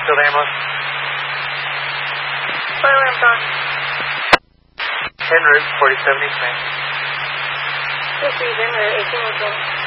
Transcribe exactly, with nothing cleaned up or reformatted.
still there, Emma? Fire lamp on. En route, forty-seven East Main. This is en route, eighteen East Main.